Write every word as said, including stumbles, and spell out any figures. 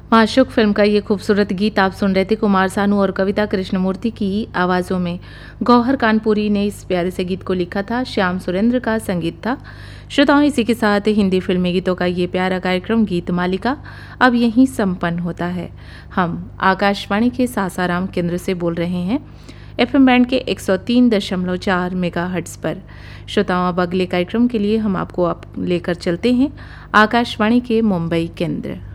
माशूक film का ये खूबसूरत गीत आप सुन रहे थे कुमार सानू और कविता कृष्णमूर्ति की आवाज़ों में। गौहर कानपुरी ने इस प्यारे से गीत को लिखा था, श्याम सुरेंद्र का संगीत था। श्रोताओं, इसी के साथ हिंदी फिल्मी गीतों का ये प्यारा कार्यक्रम गीत मालिका अब यहीं संपन्न होता है। हम आकाशवाणी के सासाराम केंद्र से बोल रहे हैं, एफएम बैंड के एक सौ तीन दशमलव चार मेगाहर्ट्ज़ पर। श्रोताओं, अब अगले कार्यक्रम के लिए हम आपको आप लेकर चलते हैं आकाशवाणी के मुंबई केंद्र।